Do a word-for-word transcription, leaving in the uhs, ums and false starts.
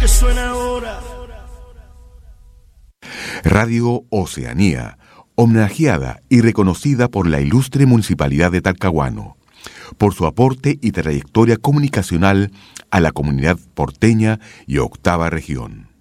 que suena ahora. Radio Oceanía, homenajeada y reconocida por la ilustre Municipalidad de Talcahuano, por su aporte y trayectoria comunicacional a la comunidad porteña y octava región.